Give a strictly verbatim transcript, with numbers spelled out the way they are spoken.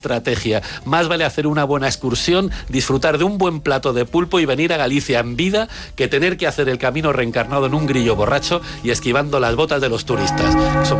estrategia. Más vale hacer una buena excursión, disfrutar de un buen plato de pulpo y venir a Galicia en vida que tener que hacer el camino reencarnado en un grillo borracho y esquivando las botas de los turistas. Somos